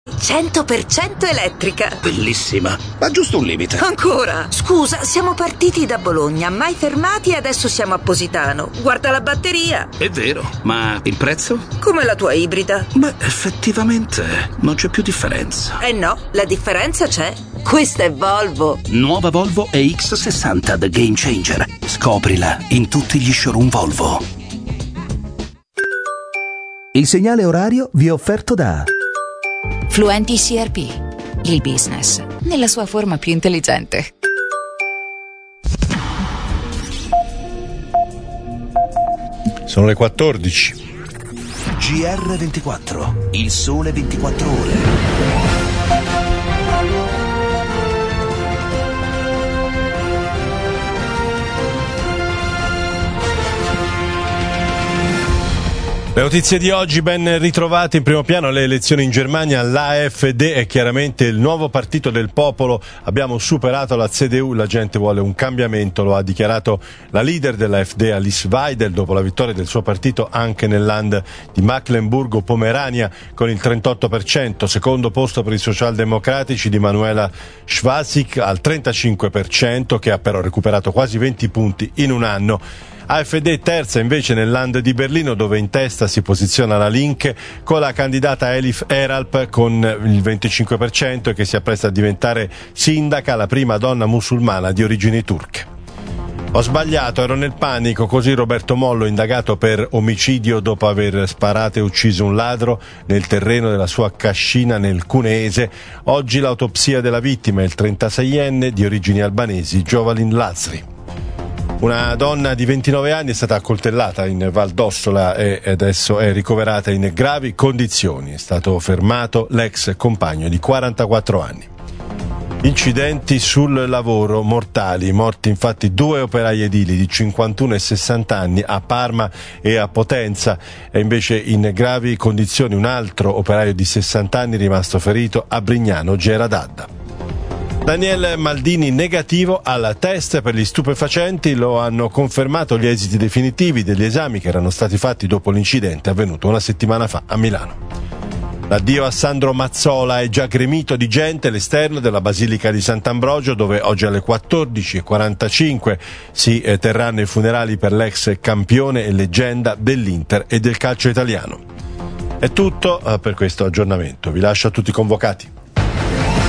100% elettrica. Bellissima, ma giusto un limite. Ancora? Scusa, siamo partiti da Bologna, mai fermati e adesso siamo a Positano. Guarda la batteria. È vero, ma il prezzo? Come la tua ibrida. Beh, effettivamente non c'è più differenza. Eh no, la differenza c'è. Questa è Volvo. Nuova Volvo EX60 The Game Changer. Scoprila in tutti gli showroom Volvo. Il segnale orario vi è offerto da Fluenti CRP, il business nella sua forma più intelligente. Sono le 14. GR24, il sole 24 ore. Le notizie di oggi, ben ritrovate. In primo piano le elezioni in Germania, l'AfD è chiaramente il nuovo partito del popolo, abbiamo superato la CDU, la gente vuole un cambiamento, lo ha dichiarato la leader dell'AfD Alice Weidel dopo la vittoria del suo partito anche nel land di Mecklenburgo-Pomerania con il 38%, secondo posto per i socialdemocratici di Manuela Schwesig al 35%, che ha però recuperato quasi 20 punti in un anno. AfD terza invece nel land di Berlino, dove in testa si posiziona la Linke con la candidata Elif Eralp con il 25% e che si appresta a diventare sindaca, la prima donna musulmana di origini turche. Ho sbagliato, ero nel panico, così Roberto Mollo, indagato per omicidio dopo aver sparato e ucciso un ladro nel terreno della sua cascina nel Cuneese. Oggi l'autopsia della vittima, il 36enne di origini albanesi Jovalin Lazri. Una donna di 29 anni è stata accoltellata in Val d'Ossola e adesso è ricoverata in gravi condizioni. È stato fermato l'ex compagno di 44 anni. Incidenti sul lavoro mortali, morti infatti 2 operai edili di 51 e 60 anni a Parma e a Potenza, e invece in gravi condizioni un altro operaio di 60 anni rimasto ferito a Brignano Geradadda. Daniel Maldini negativo al test per gli stupefacenti, lo hanno confermato gli esiti definitivi degli esami che erano stati fatti dopo l'incidente avvenuto una settimana fa a Milano. L'addio a Sandro Mazzola è già gremito di gente all'esterno della Basilica di Sant'Ambrogio, dove oggi alle 14:45 si terranno i funerali per l'ex campione e leggenda dell'Inter e del calcio italiano. È tutto per questo aggiornamento, vi lascio a tutti i convocati.